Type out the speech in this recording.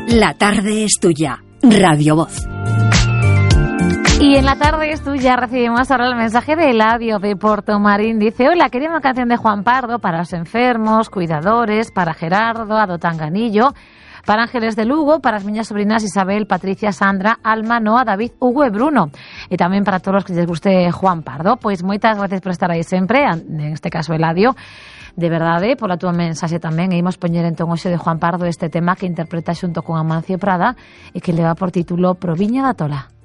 La tarde es tuya. Radio Voz. Y en la tarde es tuya recibimos ahora el mensaje de Eladio de Portomarín. Dice: hola, quería una canción de Juan Pardo para los enfermos, cuidadores, para Gerardo, Ado Tanganillo, para Ángeles de Lugo, para las miñas sobrinas Isabel, Patricia, Sandra, Alma, Noa, David, Hugo e Bruno. E tamén para todos os que les guste Juan Pardo. Pois moitas gracias por estar aí sempre, en este caso Eladio. De verdade, pola túa mensaxe tamén, e imos poñer entón hoxe de Juan Pardo este tema que interpreta xunto con Amancio Prada e que leva por título Proviña da Tola.